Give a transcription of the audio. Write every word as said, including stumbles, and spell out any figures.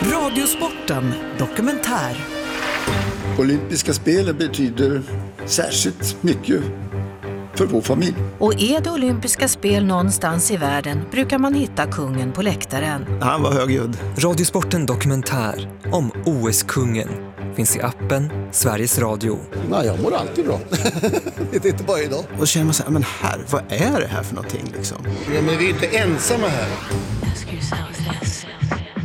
Radiosporten dokumentär. Olympiska spelen betyder särskilt mycket för vår familj. Och är det olympiska spel någonstans i världen brukar man hitta kungen på läktaren. Han var högljudd. Radiosporten dokumentär om O S-kungen finns i appen Sveriges Radio. Nej, jag mår alltid bra. Det är inte bara idag. Och känner man så här, men här, vad är det här för någonting liksom? Ja, men vi är inte ensamma här. Ask yourself